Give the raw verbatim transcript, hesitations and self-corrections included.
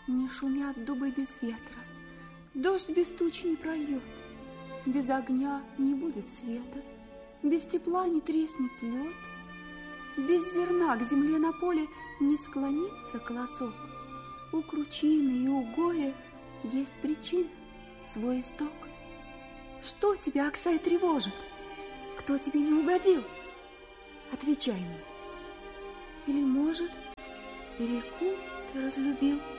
Не шумят дубы без ветра, дождь без туч не прольет, без огня не будет света, без тепла не треснет лед, без зерна к земле на поле не склонится колосок. У кручины и у горя есть причина, свой исток. Что тебя, Аксай, тревожит? Кто тебе не угодил? Отвечай мне. Или, может, и реку ты разлюбил?